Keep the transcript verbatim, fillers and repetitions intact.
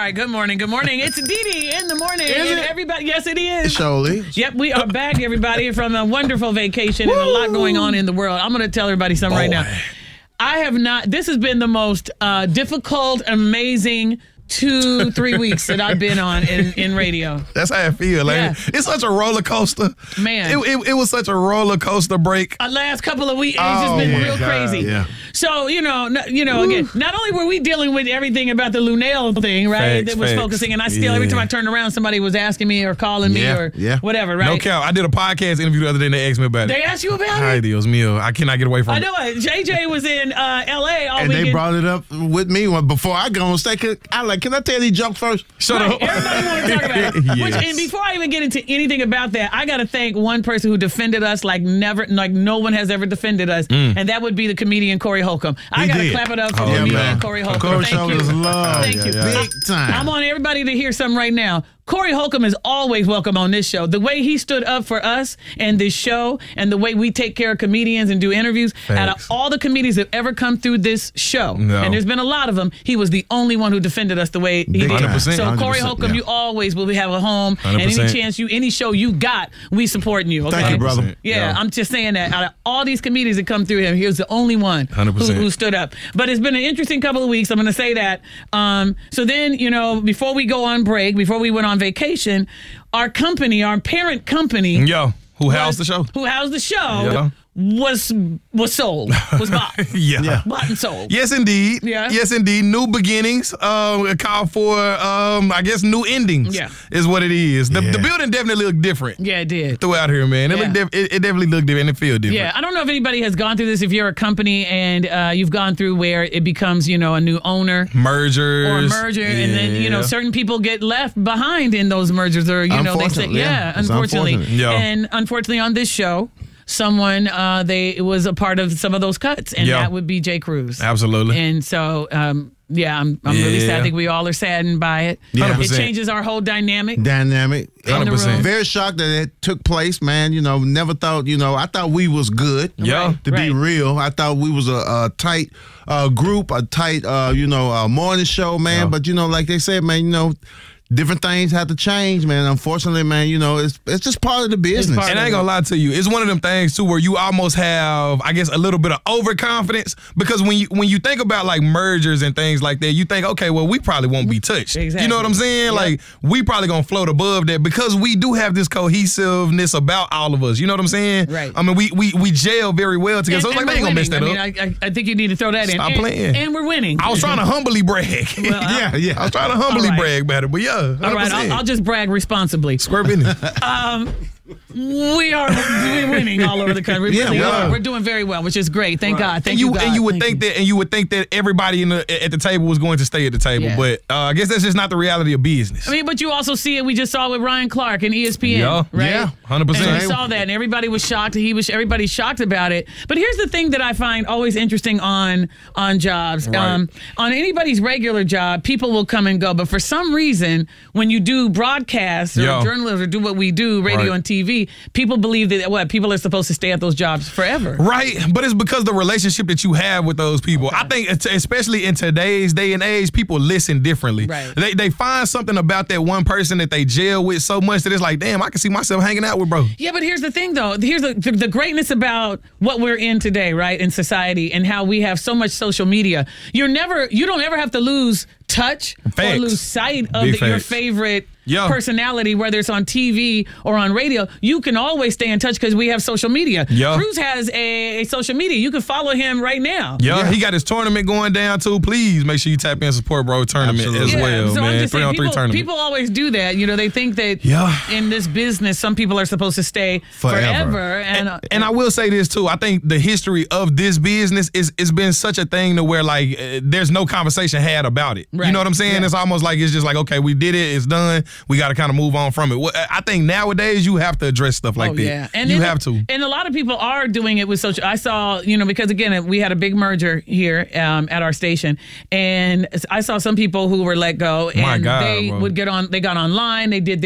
right, good morning, good morning. It's Dee Dee in the morning. Is and it? everybody, yes, it is. Surely. Yep, we are back, everybody, from a wonderful vacation and a lot going on in the world. I'm going to tell everybody something right now. I have not, this has been the most uh, difficult, amazing two, three weeks that I've been on in, in radio. That's how I feel. Like, Yeah. it's such a roller coaster. Man. It, it, it was such a roller coaster break. Uh, last couple of weeks, it's Oh, just been my real God, crazy. yeah. So, you know, n- you know, again, not only were we dealing with everything about the Lunel thing, right, Facts, that was facts. focusing, and I still, every time I Yeah. turned around, somebody was asking me or calling me Yeah, or yeah. whatever, right? No count. I did a podcast interview the other day and they asked me about They it. asked you about Hi, it? Dios mío. I cannot get away from I it. know it. J J was in uh, L A all And weekend. they brought it up with me when- before I go on stage. I like, can I tell these jokes first? Shut Right, up. everybody want to talk about it. Which, Yes. and before I even get into anything about that, I got to thank one person who defended us like never, like no one has ever defended us, and that would be the comedian Corey Holcomb. I He got to did. clap it up for Oh, the yeah, comedian man. Corey Holcomb. Corey Thank showed you. us love. Thank you. Yeah, yeah. Big time. I want everybody to hear something right now. Corey Holcomb is always welcome on this show. The way he stood up for us and this show and the way we take care of comedians and do interviews, out of Facts. all the comedians that ever come through this show, No. and there's been a lot of them, he was the only one who defended us the way he Big did. one hundred percent. So Corey one hundred percent, Holcomb, yeah. you always will have a home, and one hundred any percent. chance you, any show you got, we supporting you. Okay? Thank you, brother. Yeah, Yeah. I'm just saying that out of all these comedians that come through him, he was the only one one hundred who, percent. who stood up. But it's been an interesting couple of weeks. I'm going to say that. Um, so then, you know, before we go on break, before we went on vacation, our company, our parent company, Yo, who housed the was- show? who housed the show, Yeah. was was sold, was bought, Yeah. Yeah. bought and sold. Yes, indeed. Yeah. Yes, indeed. New beginnings. Um, a call for, um, I guess, new endings. Yeah. Is what it is. The, Yeah. the building definitely looked different Yeah, it did. throughout here, man. It, Yeah. looked diff- it, it definitely looked different and it feel different. Yeah, I don't know if anybody has gone through this. If you're a company and uh, you've gone through where it becomes, you know, a new owner Mergers. or a merger, and then you know Yeah. certain people get left behind in those mergers, or you know they say, Unfortunately, yeah, yeah. It's unfortunately, unfortunate. Yeah. and unfortunately on this show, someone uh, they it was a part of some of those cuts, and Yeah. that would be Jay Cruz. Absolutely. And so, um, yeah, I'm, I'm really sad. I Yeah. think we all are saddened by it. Yeah. It one hundred percent. changes our whole dynamic. Dynamic. In the one hundred percent. room. Very shocked that it took place, man. You know, never thought, you know, I thought we was good. Yeah. To Right. be real, I thought we was a, a tight uh, group, a tight, uh, you know, uh, morning show, man. Yeah. But, you know, like they said, man, you know, different things have to change, man. Unfortunately, man, you know, it's it's just part of the business. part And I ain't gonna lie to you, it's one of them things too where you almost have, I guess, a little bit of overconfidence because when you when you think about like mergers and things like that, you think, okay, well, we probably won't be touched. Exactly. You know what I'm saying? Yep. Like we probably gonna float above that because we do have this cohesiveness about all of us. You know what I'm saying? Right. I mean, we we we gel very well together. so it's like we're they ain't gonna mess winning. that I up. mean, I, I, I think you need to throw that in. Stop and, playing. And we're winning. I was trying to humbly brag. Well, I- yeah, yeah. I was trying to humbly All right. brag about it, but yeah, All right, I'll, I'll just brag responsibly. square business. We are we're winning all over the country. We Yeah, really we are. are. We're doing very well, which is great. Thank God. Thank and you, you, God. and you would Thank think you. that, and you would think that everybody in the, at the table was going to stay at the table, Yeah. but uh, I guess that's just not the reality of business. I mean, but you also see it. We just saw it with Ryan Clark and E S P N, Yeah. right? Yeah. one hundred percent. And we saw that, and everybody was shocked. He was. Everybody's shocked about it. But here's the thing that I find always interesting on on jobs. Right. Um, on anybody's regular job, people will come and go. But for some reason, when you do broadcasts or Yeah. journalism or do what we do, radio Right. and T V, people believe that what people are supposed to stay at those jobs forever. Right, but it's because the relationship that you have with those people. I think, it's, especially in today's day and age, people listen differently. Right. They they find something about that one person that they gel with so much that it's like, damn, I can see myself hanging out with bro. Yeah, but here's the thing, though. Here's the, the the greatness about what we're in today, right, in society, and how we have so much social media. You're never, you don't ever have to lose touch or Facts. lose sight of Big the, your facts. favorite Yeah. personality, whether it's on T V or on radio. You can always stay in touch because we have social media. Yeah. Cruz has a, a social media. You can follow him right now. Yeah, Yeah. he got his tournament going down too. Please make sure you tap in support bro tournament Absolutely. as Yeah, well, so I'm man. just Three saying, on three people, tournament. people always do that. You know, they think that Yeah. in this business, some people are supposed to stay forever. Forever. and, uh, And I will say this too. I think the history of this business is it's been such a thing to where like uh, there's no conversation had about it. Right. You know what I'm saying? Yeah. It's almost like it's just like, okay, we did it, it's done. We got to kind of move on from it. Well, I think nowadays you have to address stuff like oh, that. yeah. And you then- have to. And a lot of people are doing it with social. I saw, you know, because again, we had a big merger here um, at our station, and I saw some people who were let go, My and God, they bro. would get on. They got online. They did.